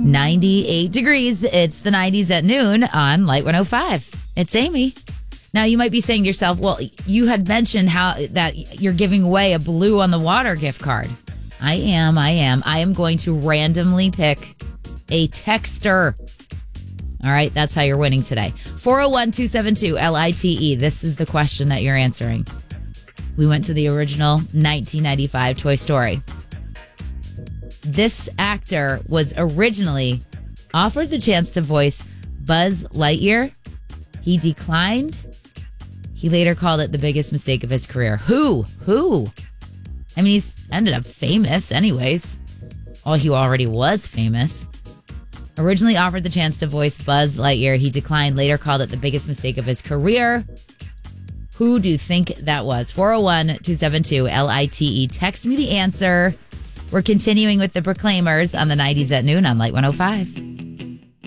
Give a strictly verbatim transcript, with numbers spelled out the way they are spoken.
ninety-eight degrees. It's the nineties at noon on Light one oh five. It's Amy. Now, you might be saying to yourself, well, you had mentioned how that you're giving away a Blue on the Water gift card. I am. I am. I am going to randomly pick a texter. All right. That's how you're winning today. four oh one, two seven two, L I T E. This is the question that you're answering. We went to the original nineteen ninety-five Toy Story. This actor was originally offered the chance to voice Buzz Lightyear. He declined. He later called it the biggest mistake of his career. Who? Who? I mean, he's ended up famous anyways. Well, he already was famous. Originally offered the chance to voice Buzz Lightyear. He declined, later called it the biggest mistake of his career. Who do you think that was? four oh one, two seven two, L I T E. Text me the answer. We're continuing with the Proclaimers on the nineties at noon on Light one oh five.